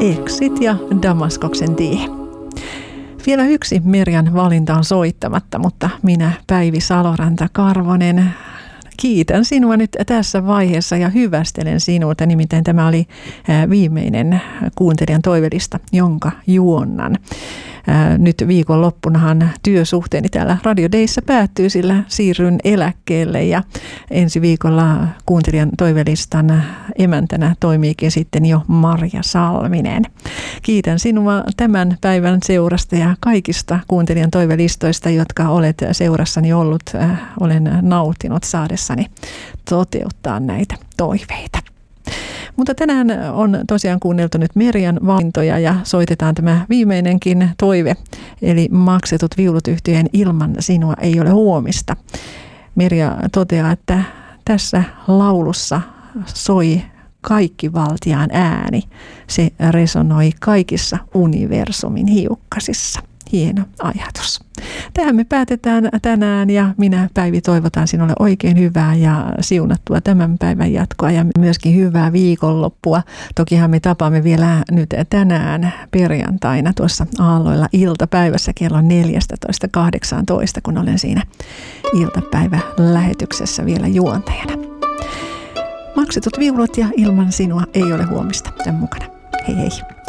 Exit ja Damaskoksen tie. Vielä yksi Merjan valinta on soittamatta, mutta minä, Päivi Saloranta-Karvonen, kiitän sinua nyt tässä vaiheessa ja hyvästelen sinulta. Nimittäin tämä oli viimeinen kuuntelijan toivelista, jonka juonnan. Nyt viikonloppunahan työsuhteeni täällä Radio Dayssä päättyy, sillä siirryn eläkkeelle ja ensi viikolla kuuntelijan toivelistan emäntänä toimiikin sitten jo Marja Salminen. Kiitän sinua tämän päivän seurasta ja kaikista kuuntelijan toivelistoista, jotka olet seurassani ollut. Olen nauttinut saadessani toteuttaa näitä toiveita. Mutta tänään on tosiaan kuunneltu nyt Merjan valintoja ja soitetaan tämä viimeinenkin toive, eli Maksetut viulut -yhtyeen Ilman sinua ei ole huomista. Merja toteaa, että tässä laulussa soi kaikkivaltiaan ääni. Se resonoi kaikissa universumin hiukkasissa. Hieno ajatus. Tähän me päätetään tänään ja minä, Päivi, toivotan sinulle oikein hyvää ja siunattua tämän päivän jatkoa ja myöskin hyvää viikonloppua. Tokihan me tapaamme vielä nyt tänään perjantaina tuossa Aalloilla iltapäivässä kello 14-18, kun olen siinä iltapäivälähetyksessä vielä juontajana. Maksetut viulut ja Ilman sinua ei ole huomista. Tämän mukana. Hei hei.